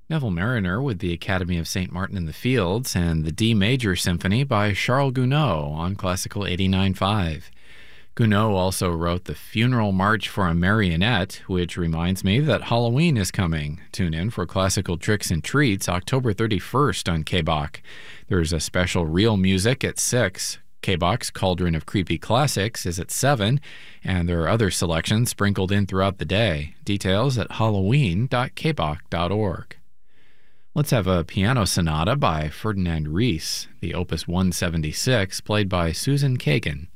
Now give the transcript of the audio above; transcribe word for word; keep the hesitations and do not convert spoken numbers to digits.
Neville Mariner with the Academy of Saint Martin in the Fields, and the D Major Symphony by Charles Gounod on Classical eighty-nine point five. Gounod also wrote the Funeral March for a Marionette, which reminds me that Halloween is coming. Tune in for Classical Tricks and Treats October thirty-first on K B O C. There's a special Real Music at six. K B O C's Cauldron of Creepy Classics is at seven, and there are other selections sprinkled in throughout the day. Details at halloween dot k b o c dot org. Let's have a piano sonata by Ferdinand Ries, the Opus one seventy-six, played by Susan Kagan.